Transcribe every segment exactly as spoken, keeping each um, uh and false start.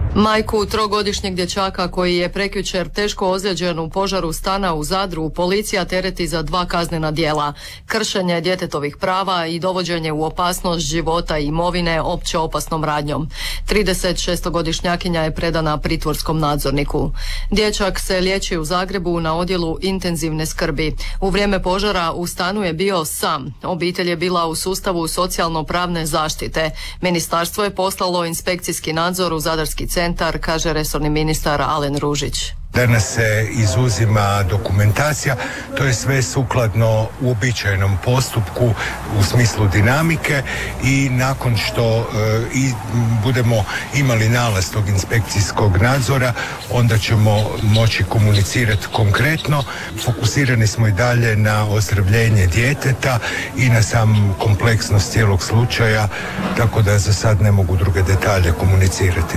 Majku trogodišnjeg dječaka koji je prekjučer teško ozlijeđen u požaru stana u Zadru policija tereti za dva kaznena djela: kršenje djetetovih prava i dovođenje u opasnost života i imovine opće opasnom radnjom. tridesetšestogodišnjakinja je predana pritvorskom nadzorniku. Dječak se liječi u Zagrebu na odjelu intenzivne skrbi. U vrijeme požara u stanu je bio sam. Obitelj je bila u sustavu socijalno-pravne zaštite. Ministarstvo je poslalo inspekcijski nadzor u Zadarski centar, kaže resorni ministar Alen Ružić. Danas se izuzima dokumentacija, to je sve sukladno uobičajenom postupku u smislu dinamike i nakon što e, i budemo imali nalaz tog inspekcijskog nadzora, onda ćemo moći komunicirati konkretno. Fokusirani smo i dalje na ozdravljenje djeteta i na sam kompleksnost cijelog slučaja, tako da za sad ne mogu druge detalje komunicirati.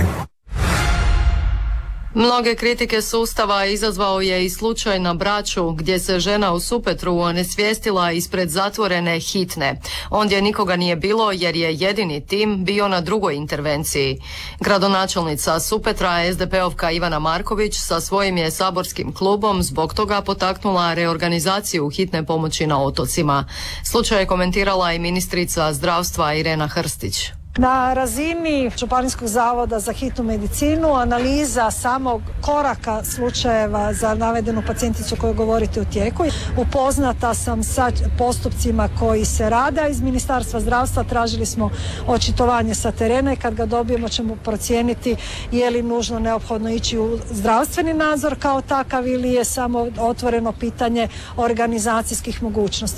Mnoge kritike sustava izazvao je i slučaj na Braču, gdje se žena u Supetru onesvijestila ispred zatvorene hitne. Ondje nikoga nije bilo jer je jedini tim bio na drugoj intervenciji. Gradonačelnica Supetra, es de pe ovka Ivana Marković, sa svojim je saborskim klubom zbog toga potaknula reorganizaciju hitne pomoći na otocima. Slučaj je komentirala i ministrica zdravstva Irena Hrstić. Na razini Županijskog zavoda za hitnu medicinu analiza samog koraka slučajeva za navedenu pacijenticu koju govorite u tijeku. Upoznata sam sa postupcima koji se rade iz Ministarstva zdravstva, tražili smo očitovanje sa terena i kad ga dobijemo ćemo procijeniti je li nužno neophodno ići u zdravstveni nadzor kao takav ili je samo otvoreno pitanje organizacijskih mogućnosti.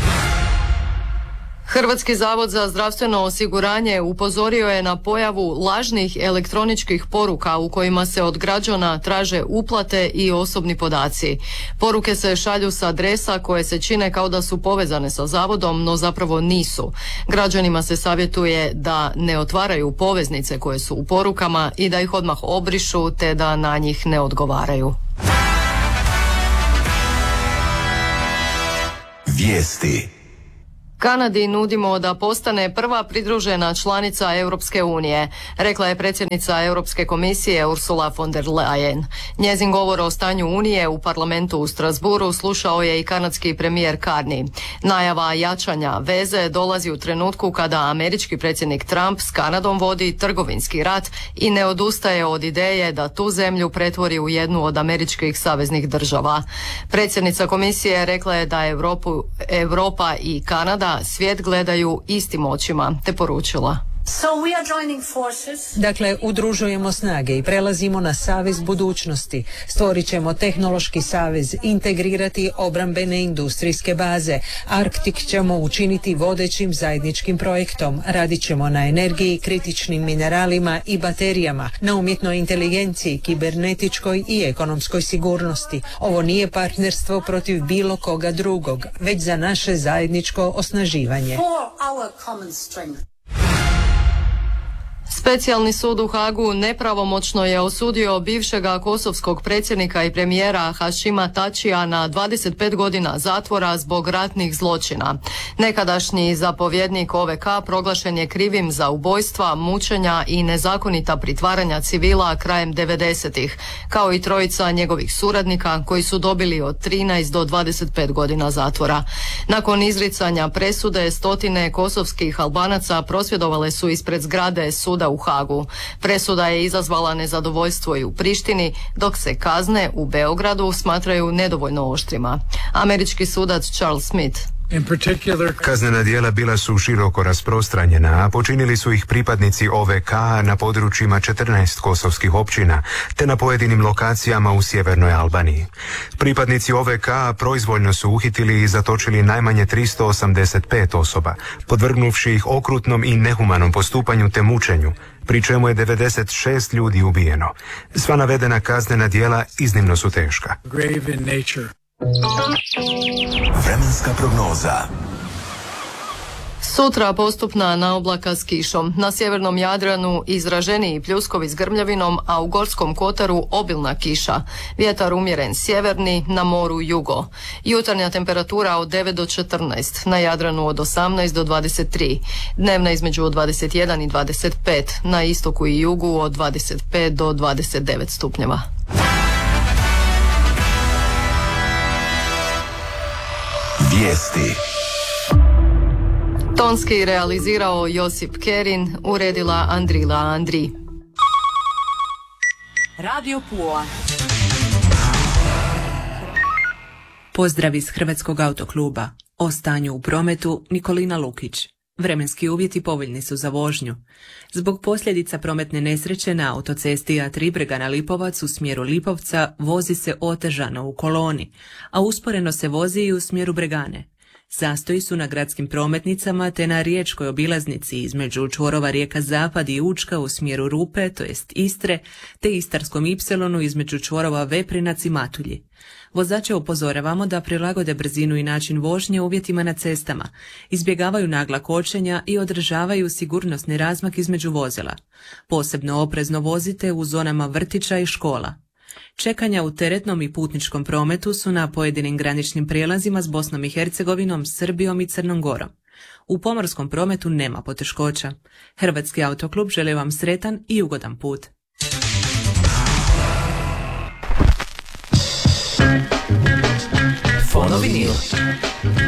Hrvatski zavod za zdravstveno osiguranje upozorio je na pojavu lažnih elektroničkih poruka u kojima se od građana traže uplate i osobni podaci. Poruke se šalju sa adresa koje se čine kao da su povezane sa zavodom, no zapravo nisu. Građanima se savjetuje da ne otvaraju poveznice koje su u porukama i da ih odmah obrišu te da na njih ne odgovaraju. Vijesti. Kanadi nudimo da postane prva pridružena članica Europske unije, rekla je predsjednica Europske komisije Ursula von der Leyen. Njezin govor o stanju Unije u parlamentu u Strasbourgu slušao je i kanadski premijer Carney. Najava jačanja veze dolazi u trenutku kada američki predsjednik Trump s Kanadom vodi trgovinski rat i ne odustaje od ideje da tu zemlju pretvori u jednu od američkih saveznih država. Predsjednica komisije rekla je da Europu, Europa i Kanada svijet gledaju istim očima, te poručila. So we are joining forces. Dakle, udružujemo snage i prelazimo na savez budućnosti. Stvorit ćemo tehnološki savez, integrirati obrambene industrijske baze. Arktik ćemo učiniti vodećim zajedničkim projektom. Radit ćemo na energiji, kritičnim mineralima i baterijama, na umjetnoj inteligenciji, kibernetičkoj i ekonomskoj sigurnosti. Ovo nije partnerstvo protiv bilo koga drugog, već za naše zajedničko osnaživanje. For our common strength. Specijalni sud u Hagu nepravomoćno je osudio bivšega kosovskog predsjednika i premijera Hašima Tačija na dvadeset pet godina zatvora zbog ratnih zločina. Nekadašnji zapovjednik o ve ka proglašen je krivim za ubojstva, mučenja i nezakonita pritvaranja civila krajem devedesetih, kao i trojica njegovih suradnika koji su dobili od trinaest do dvadeset pet godina zatvora. Nakon izricanja presude, stotine kosovskih Albanaca prosvjedovale su ispred zgrade suda u Hagu. Presuda je izazvala nezadovoljstvo i u Prištini, dok se kazne u Beogradu smatraju nedovoljno oštrima. Američki sudac Charles Smith: kaznena djela bila su široko rasprostranjena, a počinili su ih pripadnici o ve ka na područjima četrnaest kosovskih općina, te na pojedinim lokacijama u sjevernoj Albaniji. Pripadnici o ve ka proizvoljno su uhitili i zatočili najmanje tristo osamdeset pet osoba, podvrgnuvši ih okrutnom i nehumanom postupanju te mučenju, pri čemu je devedeset šest ljudi ubijeno. Sva navedena kaznena djela iznimno su teška. Vremenska prognoza. Sutra postupna naoblaka s kišom. Na sjevernom Jadranu izraženiji pljuskovi s grmljavinom, a u Gorskom kotaru obilna kiša. Vjetar umjeren sjeverni, na moru jugo. Jutarnja temperatura od devet do četrnaest, na Jadranu od osamnaest do dvadeset tri. Dnevna između dvadeset jedan i dvadeset pet, na istoku i jugu od dvadeset pet do dvadeset devet stupnjeva. Vijesti. Tonski realizirao Josip Kerin, uredila Andrila Andri. Radio Pula. Pozdrav iz Hrvatskog autokluba. O stanju u prometu Nikolina Lukić. Vremenski uvjeti povoljni su za vožnju. Zbog posljedica prometne nesreće na autocesti A tri Bregana Lipovac u smjeru Lipovca vozi se otežano u koloni, a usporeno se vozi i u smjeru Bregane. Zastoji su na gradskim prometnicama te na riječkoj obilaznici između čvorova rijeka Zapad i Učka u smjeru Rupe, to jest Istre, te Istarskom Ipsilonu između čvorova Veprinac i Matulji. Vozače upozoravamo da prilagode brzinu i način vožnje uvjetima na cestama, izbjegavaju nagla kočenja i održavaju sigurnosni razmak između vozila. Posebno oprezno vozite u zonama vrtića i škola. Čekanja u teretnom i putničkom prometu su na pojedinim graničnim prijelazima s Bosnom i Hercegovinom, Srbijom i Crnom Gorom. U pomorskom prometu nema poteškoća. Hrvatski autoklub želi vam sretan i ugodan put. Fonovinil.